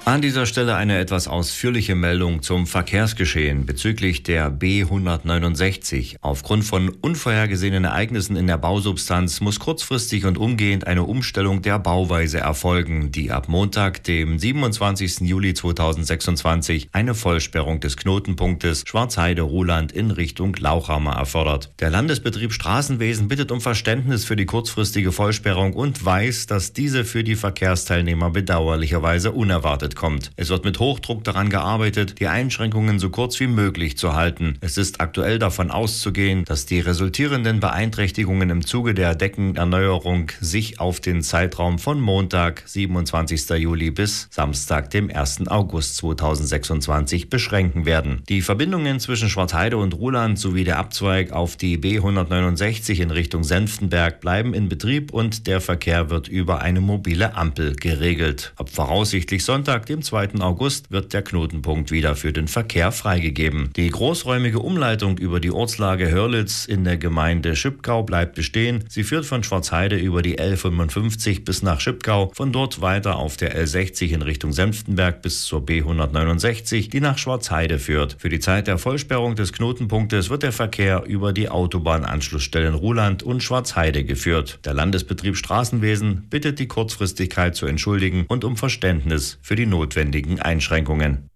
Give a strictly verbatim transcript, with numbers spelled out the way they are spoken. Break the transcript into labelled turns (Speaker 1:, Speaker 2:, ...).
Speaker 1: An dieser Stelle eine etwas ausführliche Meldung zum Verkehrsgeschehen bezüglich der B hundertneunundsechzig. Aufgrund von unvorhergesehenen Ereignissen in der Bausubstanz muss kurzfristig und umgehend eine Umstellung der Bauweise erfolgen, die ab Montag, dem siebenundzwanzigsten Juli zweitausendsechsundzwanzig, eine Vollsperrung des Knotenpunktes Schwarzheide-Ruhland in Richtung Lauchhammer erfordert. Der Landesbetrieb Straßenwesen bittet um Verständnis für die kurzfristige Vollsperrung und weiß, dass diese für die Verkehrsteilnehmer bedauerlicherweise unerwartet kommt. Es wird mit Hochdruck daran gearbeitet, die Einschränkungen so kurz wie möglich zu halten. Es ist aktuell davon auszugehen, dass die resultierenden Beeinträchtigungen im Zuge der Deckenerneuerung sich auf den Zeitraum von Montag, siebenundzwanzigsten Juli bis Samstag, dem ersten August zweitausendsechsundzwanzig beschränken werden. Die Verbindungen zwischen Schwarzheide und Ruhland sowie der Abzweig auf die B hundertneunundsechzig in Richtung Senftenberg bleiben in Betrieb und der Verkehr wird über eine mobile Ampel geregelt. Ab voraussichtlich Sonntag, dem zweiten August, wird der Knotenpunkt wieder für den Verkehr freigegeben. Die großräumige Umleitung über die Ortslage Hörlitz in der Gemeinde Schipkau bleibt bestehen. Sie führt von Schwarzheide über die L fünfundfünfzig bis nach Schipkau, von dort weiter auf der L sechzig in Richtung Senftenberg bis zur B hundertneunundsechzig, die nach Schwarzheide führt. Für die Zeit der Vollsperrung des Knotenpunktes wird der Verkehr über die Autobahnanschlussstellen Ruhland und Schwarzheide geführt. Der Landesbetrieb Straßenwesen bittet die Kurzfristigkeit zu entschuldigen und um Verständnis für die notwendigen Einschränkungen.